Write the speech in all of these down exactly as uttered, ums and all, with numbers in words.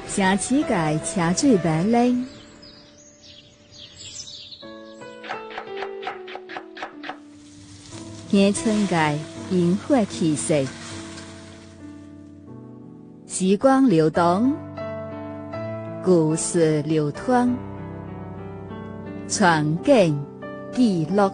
城市界车水马龙，乡村界烟火气息，时光流动，故事流淌，传景记录。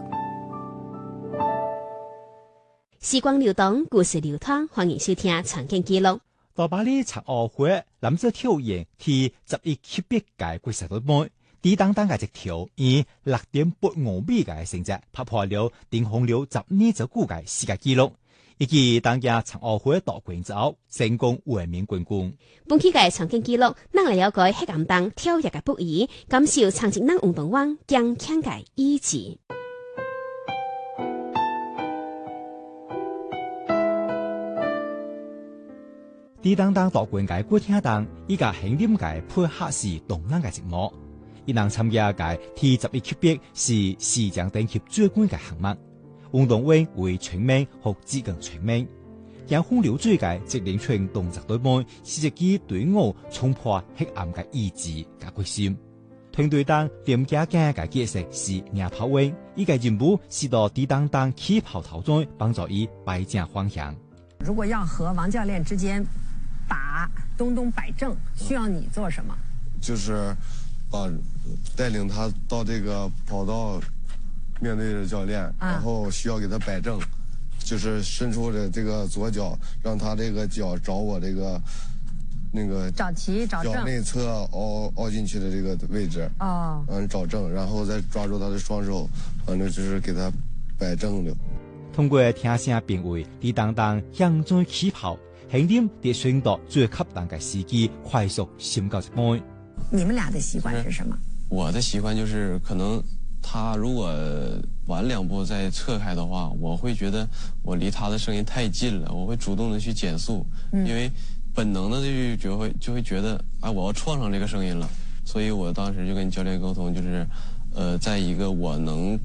时光流动，故事流淌，欢迎收听《传景记录》。 大巴黎残奥会男子跳远第十一级别届决赛队杯，抵当当嘅一條以六點八五米嘅成績突破了丁洪流十二週古嘅世界紀錄，以及當屆殘奧會奪冠之後成功衛冕冠軍。 本期嘅傳景記錄，咱嚟了解黑暗當跳躍嘅不易，感受長頸人運動員強強嘅意志。 抵當當奪冠嘅古天當，依家輕點嘅配合是動人嘅節目。伊能參加嘅第十一級別是世界頂級最冠嘅項目，運動員為全民和接近全民。讓風流水嘅直連串動作隊杯，是一支隊伍衝破黑暗嘅意志嘅決心。團隊當點加加嘅角色是領跑員，伊個任務是到抵當當起跑途中幫助伊擺正方向。 如果要和王教練之間把東東擺正，需要你做什麼？ 就是把帶領他到這個跑道，面對着教練，啊、然後需要給他擺正，就是伸出的這個左腳，讓他這個腳找我這個那個找齊找正， 腳內側凹凹進去的這個位置，哦，嗯，找正，然後再抓住他的雙手，反正就是給他擺正了。 通過聽聲評為抵當當向中起跑，輕點地選擇最恰當嘅時機，快速閃過一杯。 你們倆的習慣是什麼？ 我的習慣就是，可能他如果晚兩步再側開的話，我會覺得我離他的聲音太近了，我會主動的去減速，嗯、因為本能的就就會就會覺得，啊，我要創上這個聲音了，所以我當時就跟教練溝通，就是，呃，在一個我能